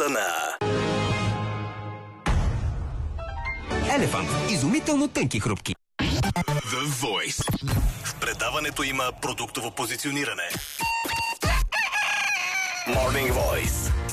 епизода на Елефант. Изумително тънки хрупки. The Voice. В предаването има продуктово позициониране. Morning Voice.